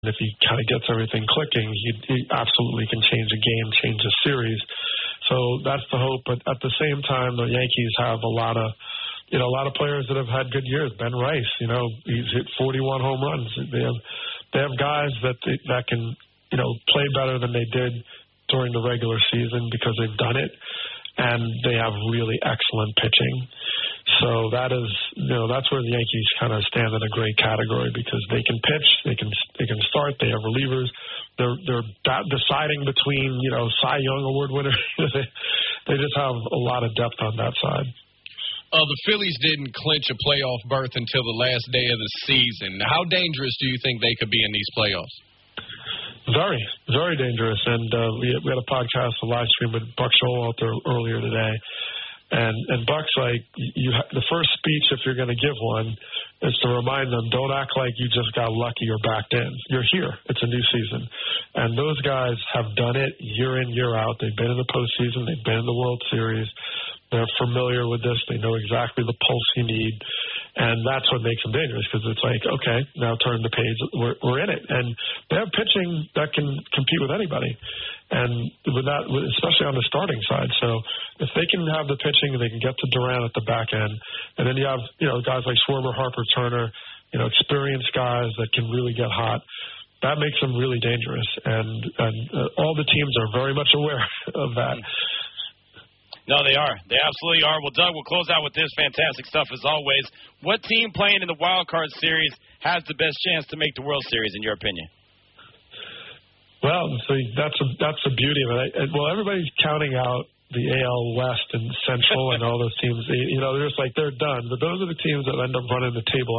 if he kind of gets everything clicking, he absolutely can change a game, change a series. So that's the hope. But at the same time, the Yankees have a lot of players that have had good years. Ben Rice, he's hit 41 home runs. They have guys that can, play better than they did during the regular season because they've done it, and they have really excellent pitching. So that is, that's where the Yankees kind of stand in a great category because they can pitch, they can start, they have relievers. They're deciding between, Cy Young Award winners. They just have a lot of depth on that side. The Phillies didn't clinch a playoff berth until the last day of the season. How dangerous do you think they could be in these playoffs? Very, very dangerous. And we had a podcast, a live stream with Buck Showalter earlier today. And Buck's like, the first speech, if you're going to give one, is to remind them, don't act like you just got lucky or backed in. You're here. It's a new season. And those guys have done it year in, year out. They've been in the postseason. They've been in the World Series. They're familiar with this. They know exactly the pulse you need. And that's what makes them dangerous because it's like, okay, now turn the page. We're in it. And they have pitching that can compete with anybody. And with that, especially on the starting side. So if they can have the pitching, they can get to Duran at the back end. And then you have, guys like Schwarber, Harper, Turner, experienced guys that can really get hot. That makes them really dangerous. And all the teams are very much aware of that. No, they are. They absolutely are. Well, Doug, we'll close out with this fantastic stuff as always. What team playing in the Wild Card Series has the best chance to make the World Series, in your opinion? Well, so that's the beauty of it. Well, everybody's counting out the AL West and Central and all those teams. They're just like they're done. But those are the teams that end up running the table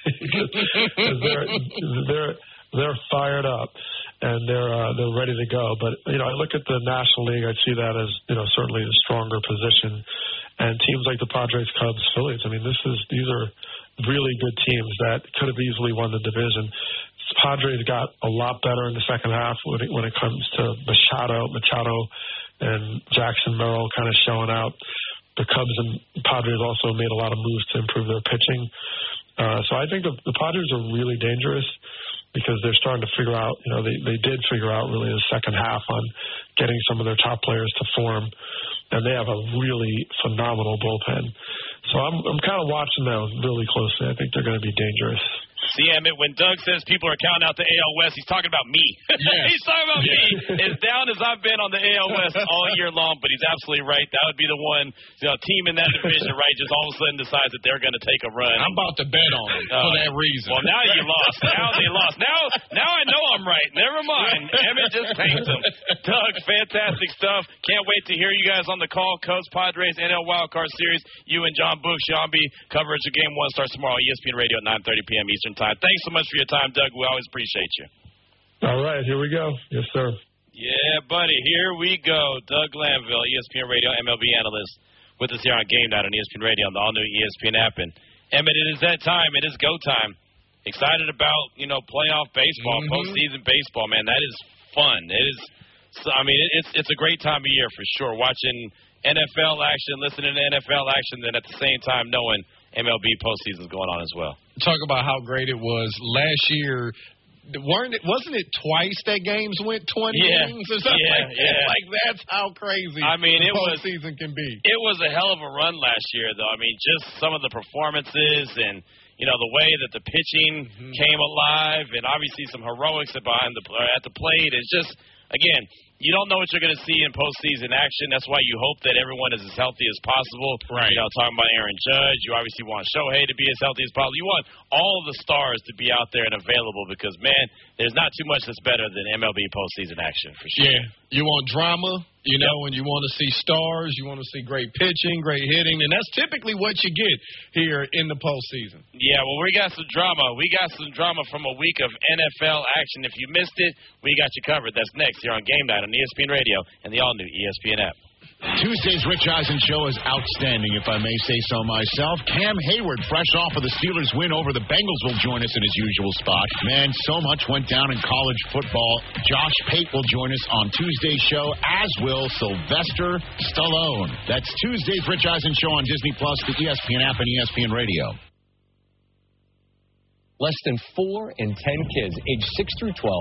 because they're fired up and they're ready to go. But I look at the National League, I see that as certainly a stronger position. And teams like the Padres, Cubs, Phillies. I mean, these are really good teams that could have easily won the division. Padres got a lot better in the second half when it comes to Machado and Jackson Merrill kind of showing out. The Cubs and Padres also made a lot of moves to improve their pitching. So I think the Padres are really dangerous because they're starting to figure out, they did figure out really the second half on getting some of their top players to form, and they have a really phenomenal bullpen. So I'm kind of watching them really closely. I think they're going to be dangerous. See, Emmett, when Doug says people are counting out the AL West, he's talking about me. Yes. He's talking about me. As down as I've been on the AL West all year long, but he's absolutely right. That would be the one team in that division, right, just all of a sudden decides that they're going to take a run. I'm about to bet on it for that reason. Well, now you lost. Now they lost. Now I know I'm right. Never mind. Emmett just paints them. Doug, fantastic stuff. Can't wait to hear you guys on the call. Cubs, Padres, NL Wild Card Series. You and John Book, Shambi. Coverage of Game 1 starts tomorrow, ESPN Radio at 9:30 p.m. Eastern Time. Thanks so much for your time, Doug. We always appreciate you. All right, here we go. Yes, sir. Yeah, buddy, here we go. Doug Glanville, ESPN Radio MLB analyst, with us here on Game Night on ESPN Radio on the all-new ESPN app. And, Emmett, it is that time. It is go time. Excited about, playoff baseball, postseason baseball, man. That is fun. It is. It's a great time of year for sure. Watching NFL action, listening to NFL action, then at the same time knowing MLB postseason is going on as well. Talk about how great it was last year. Wasn't it twice that games went 20 innings or something like that? Yeah. Like, that's how crazy the postseason can be. It was a hell of a run last year, though. Just some of the performances and, the way that the pitching came alive and obviously some heroics at the plate. It's just, again, you don't know what you're going to see in postseason action. That's why you hope that everyone is as healthy as possible. Right. Talking about Aaron Judge, you obviously want Shohei to be as healthy as possible. You want all of the stars to be out there and available because, man, there's not too much that's better than MLB postseason action for sure. Yeah, you want drama, and you want to see stars. You want to see great pitching, great hitting, and that's typically what you get here in the postseason. Yeah, well, we got some drama. We got some drama from a week of NFL action. If you missed it, we got you covered. That's next here on Game Night on ESPN Radio and the all-new ESPN app. Tuesday's Rich Eisen show is outstanding, if I may say so myself. Cam Hayward, fresh off of the Steelers' win over the Bengals, will join us in his usual spot. Man, so much went down in college football. Josh Pate will join us on Tuesday's show, as will Sylvester Stallone. That's Tuesday's Rich Eisen show on Disney+, the ESPN app, and ESPN Radio. Less than 4 in 10 kids aged 6 through 12